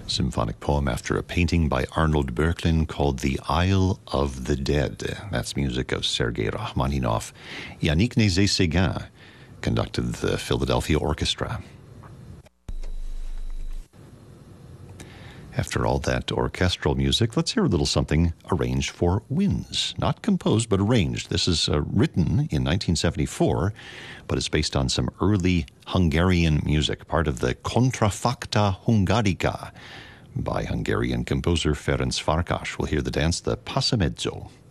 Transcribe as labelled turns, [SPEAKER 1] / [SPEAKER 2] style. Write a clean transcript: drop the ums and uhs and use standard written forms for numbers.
[SPEAKER 1] Symphonic poem after a painting by Arnold Böcklin called The Isle of the Dead. That's music of Sergei Rachmaninoff. Yannick Nézet-Séguin conducted the Philadelphia Orchestra. After all that orchestral music, let's hear a little something arranged for winds. Not composed, but arranged. This is written in 1974, but it's based on some early Hungarian music, part of the Contrafacta Hungarica by Hungarian composer Ferenc Farkas. We'll hear the dance, the Passamezzo.